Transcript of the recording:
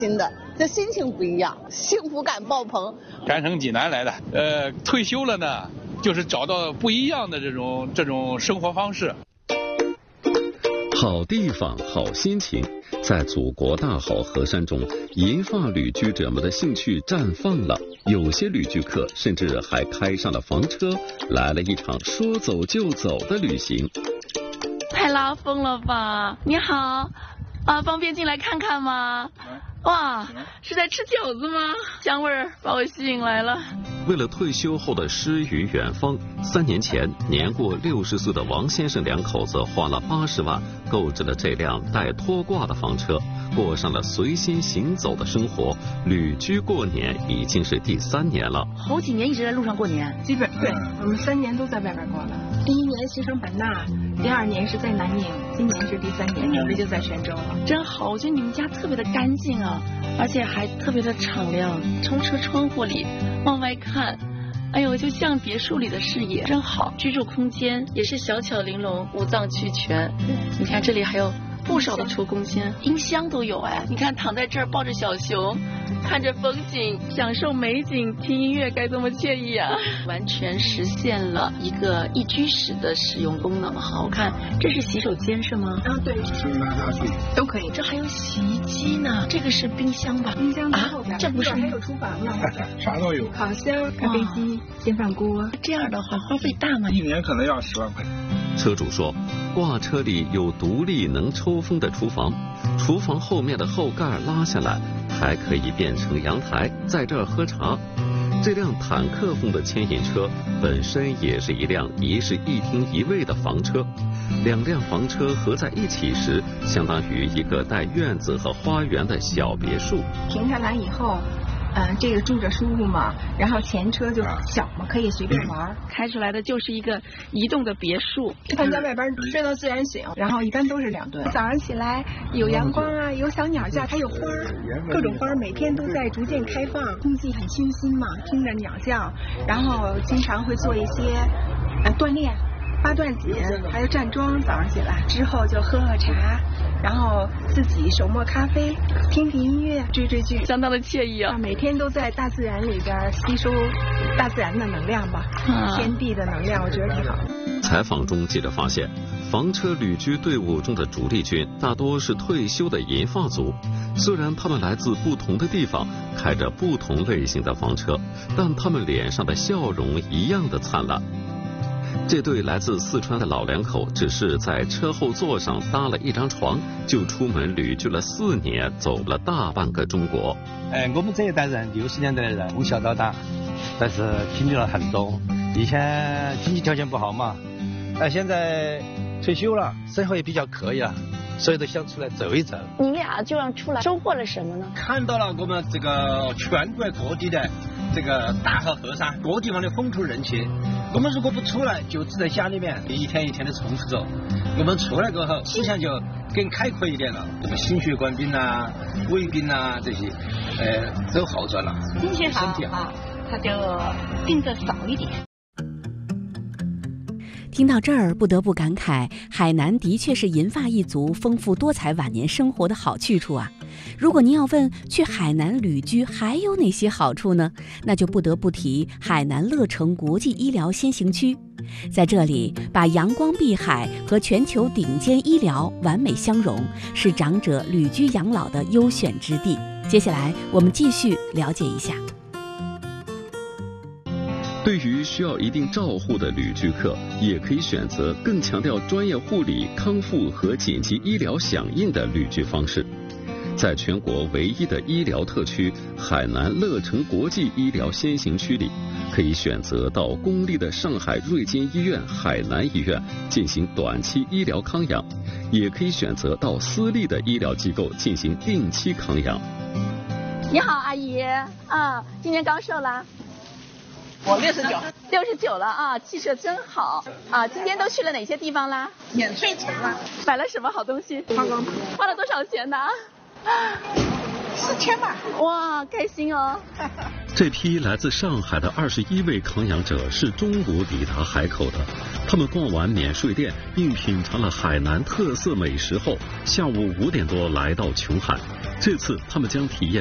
心的，这心情不一样，幸福感爆棚。 甘城济南来的，退休了呢，就是找到不一样的这种生活方式。 好地方，好心情，在祖国大好河山中，银发旅居者们的兴趣绽放了。有些旅居客甚至还开上了房车，来了一场说走就走的旅行。 太拉风了吧！你好，方便进来看看吗？哇，是在吃饺子吗？香味儿把我吸引来了。 为了退休后的诗与远方，3年前年过60岁的王先生两口子花了80万购置了这辆带拖挂的房车，过上了随心行走的生活。旅居过年已经是第3年了， 好几年一直在路上过年， 基本对，我们3年都在外边过了。第1年西双版纳，第2年是在南宁，今年是第3年，准备就在泉州了。 真好，我觉得你们家特别的干净啊，而且还特别的敞亮。从车窗户里往外看，哎呦，就像别墅里的视野，真好。居住空间也是小巧玲珑，五脏俱全。你看这里还有不少的厨工间，音箱都有哎。你看躺在这儿抱着小熊，看着风景，享受美景，听音乐，该多么惬意啊！完全实现了一个一居室的使用功能。好看，这是洗手间是吗？ 对，都可以。 这还有洗衣机呢，这个是冰箱吧？ 冰箱在后边， 这不是还有厨房呢， 啥都有。 烤箱、咖啡机、电饭锅。 这样的话花费大吗？ 一年可能要10万块钱。 车主说，挂车里有独立能抽风的厨房，厨房后面的后盖拉下来，还可以变成阳台，在这儿喝茶。这辆坦克风的牵引车本身也是一辆一室一厅一卫的房车，2辆房车合在一起时，相当于一个带院子和花园的小别墅。 停下来以后，这个住着舒服嘛，然后前车就小嘛，可以随便玩。 开出来的就是一个移动的别墅。 一般在外边睡到自然醒，然后一般都是2顿。早上起来有阳光啊，有小鸟叫，还有花儿，各种花儿每天都在逐渐开放，空气很清新嘛，听着鸟叫，然后经常会做一些锻炼，扒段锦，还有站桩。早上起来之后就喝茶，然后自己手磨咖啡，听听音乐，追追剧， 相当的惬意啊！ 每天都在大自然里边吸收大自然的能量吧，天地的能量，我觉得挺好。 采访中，记者发现，房车旅居队伍中的主力军大多是退休的银发族。虽然他们来自不同的地方，开着不同类型的房车，但他们脸上的笑容一样的灿烂。这对来自四川的老两口只是在车后座上搭了一张床，就出门旅居了4年，走了大半个中国。 我们这一代人60年代的人从小到大，但是经历了很多。以前经济条件不好嘛，但现在退休了，生活也比较可以了，所以都想出来走一走。 你俩就让出来收获了什么呢？ 看到了我们这个全国各地的这个大好河山，各地方的风土人情。我们如果不出来，就只在家里面一天一天的重复着。我们出来过后，思想就更开阔一点了。什么心血管病啊、胃病啊这些，都好转了。 心情好啊，他就病得少一点。 听到这儿，不得不感慨，海南的确是银发一族丰富多彩晚年生活的好去处啊。如果您要问去海南旅居还有哪些好处呢？那就不得不提海南乐城国际医疗先行区。在这里，把阳光碧海和全球顶尖医疗完美相融，是长者旅居养老的优选之地。接下来，我们继续了解一下。 对于需要一定照护的旅居客，也可以选择更强调专业护理、康复和紧急医疗响应的旅居方式。在全国唯一的医疗特区海南乐城国际医疗先行区里，可以选择到公立的上海瑞金医院海南医院进行短期医疗康养，也可以选择到私立的医疗机构进行定期康养。 你好，阿姨啊，今年刚瘦了？ 我69 了啊，气色真好啊！今天都去了哪些地方啦？ 免税城了， 买了什么好东西？ 花光， 花了多少钱呢 ？4000吧。 哇，开心哦！ 这批来自上海的21位康养者是中午抵达海口的，他们逛完免税店，并品尝了海南特色美食后，下午5点多来到琼海。 这次他们将体验